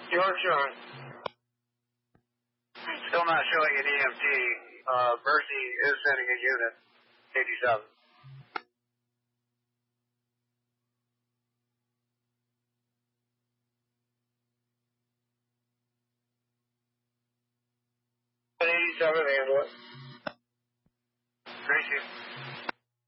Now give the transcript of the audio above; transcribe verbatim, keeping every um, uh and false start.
Yorkshire. Still not showing an E M T. Uh, Mercy is sending a unit. eighty-seven. eighty-seven ambulance. Thank you.